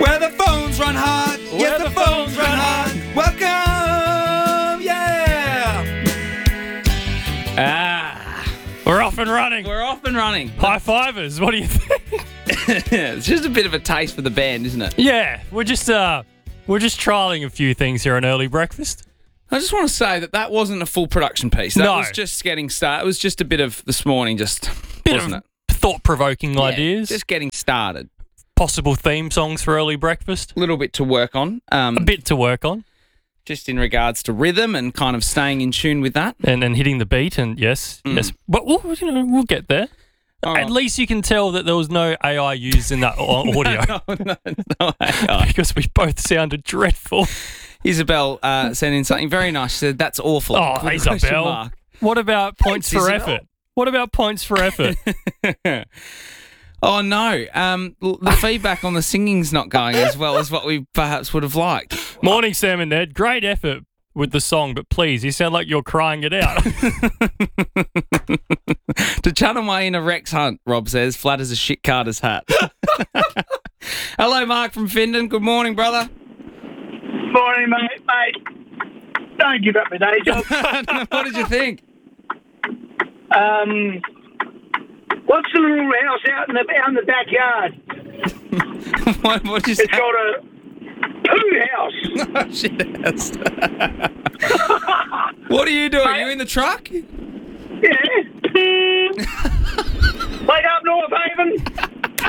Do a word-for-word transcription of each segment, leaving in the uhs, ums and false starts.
Where the phones run hot. Where Yes, the the phones run hot. Welcome, yeah. Ah, We're off and running. we're off and running. High fivers. What do you think? It's just a bit of a taste for the band, isn't it? Yeah, we're just uh, we're just trialing a few things here on Early Breakfast. I just want to say that that wasn't a full production piece. That No. was just getting started. It was just a bit of this morning, just Bit wasn't of it? thought-provoking Yeah, ideas. just getting started. Possible theme songs for Early Breakfast. A little bit to work on. Um, A bit to work on, just in regards to rhythm and kind of staying in tune with that. and and hitting the beat, and yes, yes. But we'll, you know, we'll get there. All At right. least you can tell that there was no A I used in that au- audio no, no, no, no. because we both sounded dreadful. Isabel uh, sent in something very nice. She said, "That's awful." Oh, With a question Isabel. mark. What about points Thanks, for Isabel. effort? What about points for effort? Oh no, um, l- the feedback on the singing's not going as well as what we perhaps would have liked. Morning, Sam and Ned. Great effort with the song, but please, you sound like you're crying it out. To channel my inner Rex Hunt, Rob says, flat as a shit Carter's hat. Hello, Mark from Findon. Good morning, brother. Morning, mate. Mate, don't give up my day job. What did you think? Um, what's the little house out in the out in the backyard? what, what did you It's say? got a poo house. Oh, shit house. What are you doing? Are you in the truck? Yeah. Like up North Haven.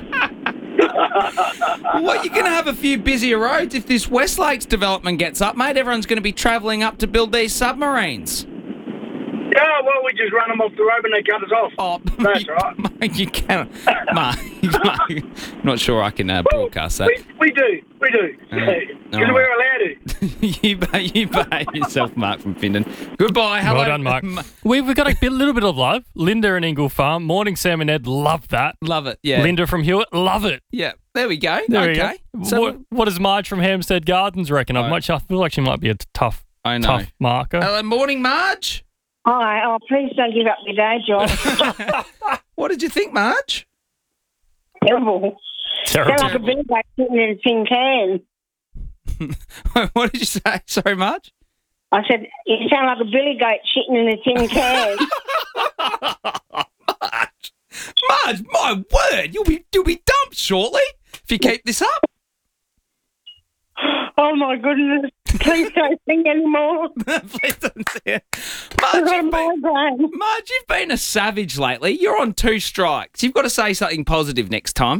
What, you're going to have a few busier roads if this West Lakes development gets up, mate. Everyone's going to be travelling up to build these submarines. Yeah, well, we just run them off the road and they cut us off. Oh, That's you, right. Mark, you can't. Mark, Mark, I'm not sure I can uh, broadcast that. We, we do. We do. Because all we're allowed to. you, behave, you behave yourself, Mark from Findon. Goodbye. Hello. Well done, Mark. We've got a bit, little bit of love. Linda and Ingle Farm. Morning, Sam and Ed. Love that. Love it. Yeah. Linda from Hewitt. Love it. Yeah. There we go. There okay. we go. So what, what does Marge from Hampstead Gardens reckon? I Oh. much I feel like she might be a tough, I know. tough marker. Hello, morning, Marge. Hi, oh, please don't give up your day job. What did you think, Marge? Terrible. Terrible. Sound like a big like sitting in a tin can. What did you say? Sorry, Marge. I said, you sound like a billy goat shitting in a tin can. Marge, Marge, my word, you'll be you'll be dumped shortly if you keep this up. Oh, my goodness. Please don't sing anymore. Please don't say it. I've Marge, got a you've been, migraine. Marge, you've been a savage lately. You're on two strikes. You've got to say something positive next time.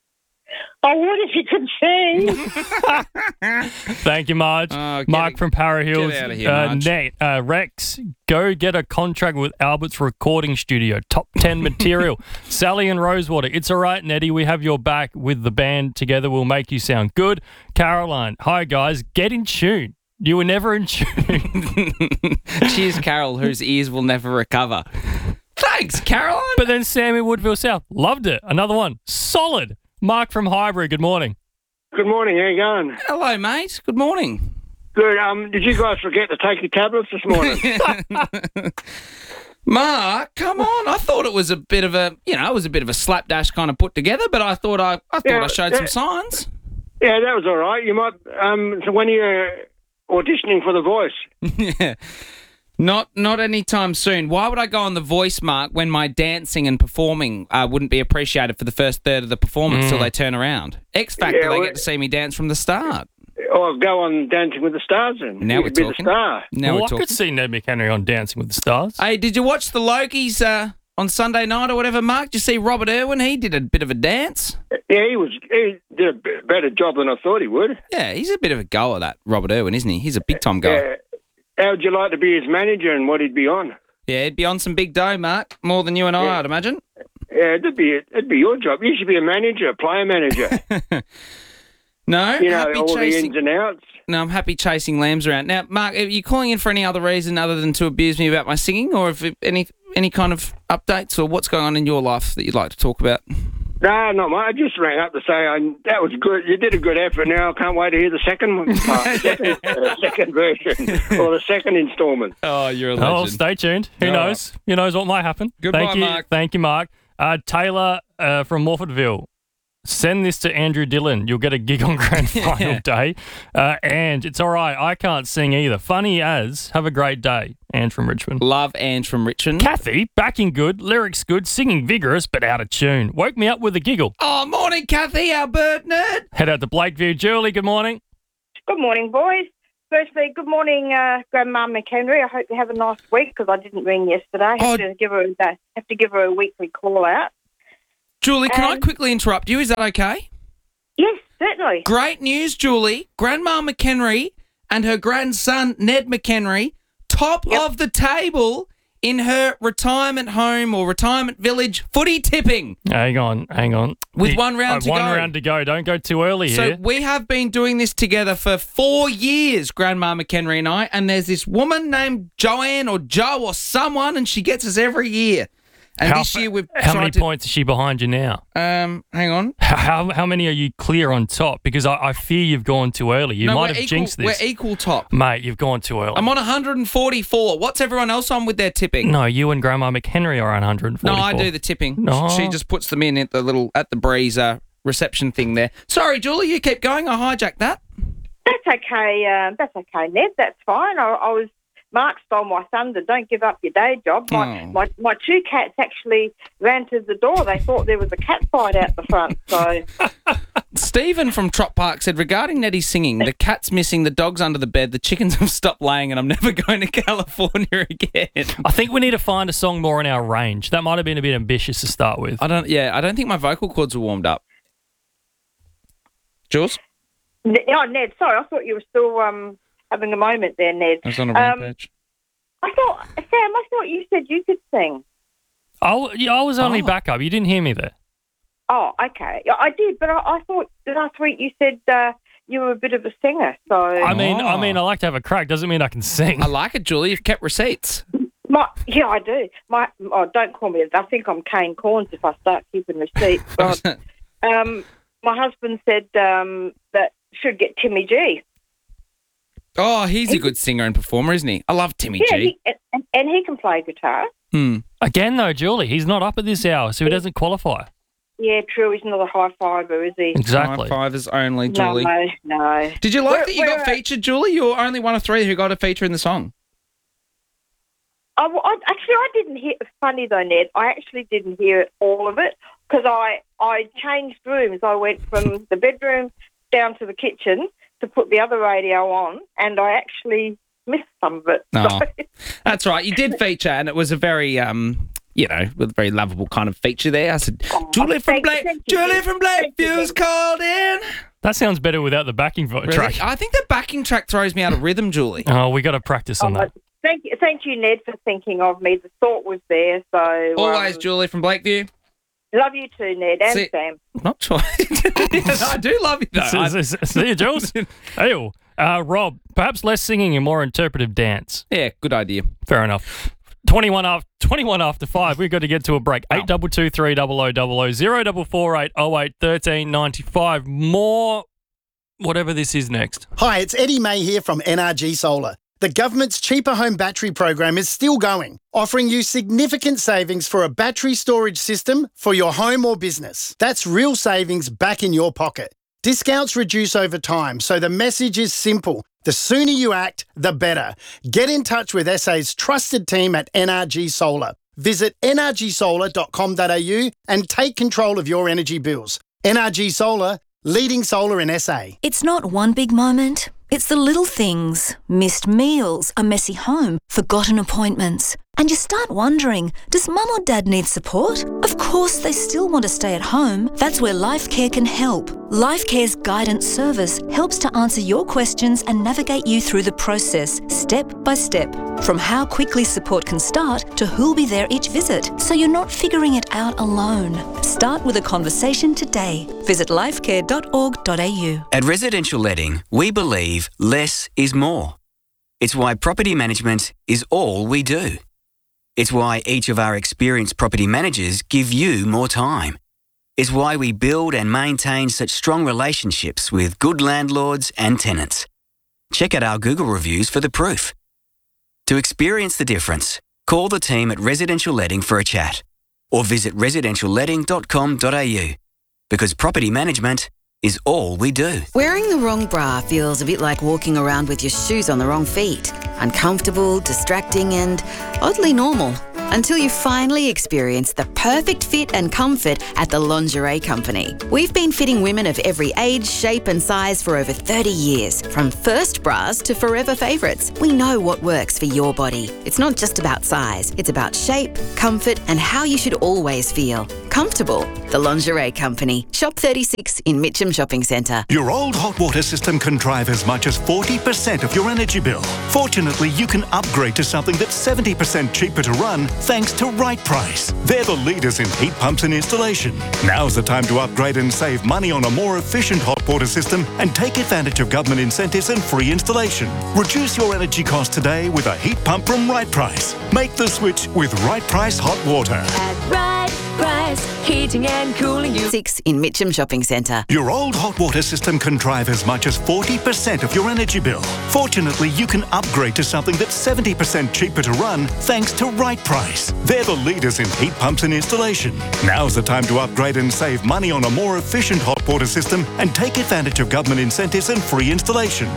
I would if you could sing. Thank you, Marge. Oh, get Mark it- from Para Hills. get out of here, uh, Marge. Nate, uh, Rex, go get a contract with Albert's Recording Studio. Top ten material. Sally and Rosewater. It's all right, Nettie. We have your back with the band. Together we'll make you sound good. Caroline. Hi, guys. Get in tune. You were never in tune. Cheers, Carol, whose ears will never recover. Thanks, Caroline. But then Sammy Woodville South. Loved it. Another one. Solid. Mark from Highbury. Good morning. Good morning. How you going? Hello, mate. Good morning. Good. Um, did you guys forget to take your tablets this morning? Mark, come on. I thought it was a bit of a, you know, it was a bit of a slapdash kind of put together, but I thought I, I thought Yeah, I showed yeah. some signs. Yeah, that was all right. You might. Um, so when you're auditioning for The Voice, Yeah. Not not anytime soon. Why would I go on The Voice, Mark, when my dancing and performing uh, wouldn't be appreciated for the first third of the performance till they turn around? X Factor, Yeah, they well- get to see me dance from the start. or go on Dancing with the Stars, and Now you we're could be talking. the star. Now well, we're I talking. could see Ned McHenry on Dancing with the Stars. Hey, did you watch the Lokies uh, on Sunday night or whatever, Mark? Did you see Robert Irwin? He did a bit of a dance. Yeah, he was. He did a b- better job than I thought he would. Yeah, he's a bit of a goer, that Robert Irwin, isn't he? He's a big-time goer. Yeah. How would you like to be his manager and what he'd be on? Yeah, he'd be on some big dough, Mark. More than you and I, Yeah. I'd imagine. Yeah, it'd be it'd be your job. You should be a manager, a player manager. No, You know, happy all the chasing. ins and outs. No, I'm happy chasing lambs around. Now, Mark, are you calling in for any other reason other than to abuse me about my singing, or if any any kind of updates or what's going on in your life that you'd like to talk about? No, not much. I just rang up to say I, that was good. You did a good effort. Now I can't wait to hear the second one, uh, second, uh, second version or the second instalment. Oh, you're a Oh, stay tuned. Who All knows? Who knows what might happen? Goodbye, Thank you. Mark. Thank you, Mark. Uh, Taylor uh, from Morfordville. Send this to Andrew Dillon. You'll get a gig on grand final day. Uh, and it's all right. I can't sing either. Funny as. Have a great day. Ange from Richmond. Love Ange from Richmond. Kathy, backing good, lyrics good, singing vigorous, but out of tune. Woke me up with a giggle. Oh, morning, Kathy, our bird nerd. Head out to Blakeview. Julie, good morning. Good morning, boys. Firstly, good morning, uh, Grandma McHenry. I hope you have a nice week because I didn't ring yesterday. I have, Oh. to give her, uh, have to give her a weekly call out. Julie, can I Um, quickly interrupt you? Is that okay? Yes, certainly. Great news, Julie. Grandma McHenry and her grandson, Ned McHenry, top Yep. of the table in her retirement home or retirement village footy tipping. Hang on, hang on. With The- one round uh, to one go. round to go. Don't go too early So here. we have been doing this together for four years, Grandma McHenry and I, and there's this woman named Joanne or Joe or someone, and she gets us every year. And How this fa- year we've How tried many to, points is she behind you now? Um, hang on. How, how, how many are you clear on top? Because I, I fear you've gone too early. You no, might we're have equal, jinxed this. We're equal top. Mate, you've gone too early. I'm on one hundred forty-four. What's everyone else on with their tipping? No, you and Grandma McHenry are on one hundred forty-four. No, I do the tipping. No. She just puts them in at the little at the breeze uh, reception thing there. Sorry, Julie, you keep going. I hijacked that. That's okay. Uh, that's okay, Ned. That's fine. I, I was Mark stole my thunder. Don't give up your day job. My, Oh. my my two cats actually ran to the door. They thought there was a cat fight out the front. So Stephen from Trop Park said, regarding Nettie's singing, the cat's missing, the dog's under the bed, the chickens have stopped laying, and I'm never going to California again. I think we need to find a song more in our range. That might have been a bit ambitious to start with. I don't. Yeah, I don't think my vocal cords are warmed up. Jules, oh, Ned. Sorry, I thought you were still um having a moment there, Ned. I was on a Um, rampage. I thought Sam. I thought you said you could sing. I, yeah, I was only Oh. backup. You didn't hear me there. Oh, okay. Yeah, I did, but I, I thought last week you said uh, you were a bit of a singer. So I mean, I Oh. mean, I like to have a crack. Doesn't mean I can sing. I like it, Julie. You've kept receipts. my yeah, I do. My oh, don't call me. I think I'm Kane Corns if I start keeping receipts. But, um, my husband said um, that should get Timmy G. Oh, he's a good singer and performer, isn't he? I love Timmy Yeah, G. he, and, and he can play guitar. Hmm. Again, though, Julie, he's not up at this hour, so he doesn't qualify. Yeah, true. He's not a high fiver, is he? Exactly. High fivers only, Julie. No, no. Did you like Where- that you where- got featured, Julie? You were only one of three who got a feature in the song. I, I, actually, I didn't hear. Funny though, Ned. I actually didn't hear all of it because I I changed rooms. I went from the bedroom down to the kitchen to put the other radio on, and I actually missed some of it. Oh. So- That's right. You did feature, and it was a very, um, you know, with a very lovable kind of feature there. I said, Oh, Julie from thank- Blake, thank you. Julie from Thank you, Blakeview's Ned. called in. That sounds better without the backing vo- Really? track. I think the backing track throws me out of rhythm, Julie. Oh, we got to practice on Oh, that. Thank you, thank you, Ned, for thinking of me. The thought was there, so Always, um, Julie from Blakeview. love you too, Ned and See- Sam. Not sure. I do love you though. S- I- s- s- See you, Jules. Hey, uh, Rob, perhaps less singing and more interpretive dance. yeah, good idea. Fair enough. twenty-one after, twenty-one after five. We've got to get to a break. eight two two three zero zero zero zero zero double four eight oh eight thirteen ninety-five. More whatever this is next. Hi, it's Eddie May here from N R G Solar. The government's Cheaper Home Battery program is still going, offering you significant savings for a battery storage system for your home or business. That's real savings back in your pocket. Discounts reduce over time, so the message is simple. The sooner you act, the better. Get in touch with S A's trusted team at N R G Solar. Visit n r g solar dot com dot a u and take control of your energy bills. N R G Solar, leading solar in S A. It's not one big moment. It's the little things. Missed meals, a messy home, forgotten appointments. And you start wondering, does mum or dad need support? Of course they still want to stay at home. That's where LifeCare can help. LifeCare's guidance service helps to answer your questions and navigate you through the process, step by step. From how quickly support can start to who'll be there each visit, so you're not figuring it out alone. Start with a conversation today. Visit lifecare dot org dot a u. At Residential Letting, we believe less is more. It's why property management is all we do. It's why each of our experienced property managers give you more time. It's why we build and maintain such strong relationships with good landlords and tenants. Check out our Google reviews for the proof. To experience the difference, call the team at Residential Letting for a chat or visit residential letting dot com dot a u. because property management is all we do. Wearing the wrong bra feels a bit like walking around with your shoes on the wrong feet. Uncomfortable, distracting, and oddly normal. Until you finally experience the perfect fit and comfort at the Lingerie Company. We've been fitting women of every age, shape and size for over thirty years. From first bras to forever favourites, we know what works for your body. It's not just about size, it's about shape, comfort and how you should always feel. Comfortable. The Lingerie Company. Shop thirty-six in Mitcham Shopping Centre. Your old hot water system can drive as much as forty percent of your energy bill. Fortunately, you can upgrade to something that's seventy percent cheaper to run thanks to Right Price. They're the leaders in heat pumps and installation. Now's the time to upgrade and save money on a more efficient hot water system and take advantage of government incentives and free installation. Reduce your energy costs today with a heat pump from Right Price. Make the switch with Right Price Hot Water. At Right Price, heating and cooling you. Six in Mitcham Shopping Centre. Your old hot water system can drive as much as forty percent of your energy bill. Fortunately, you can upgrade to something that's seventy percent cheaper to run thanks to Right Price. They're the leaders in heat pumps and installation. Now's the time to upgrade and save money on a more efficient hot water system and take advantage of government incentives and free installation.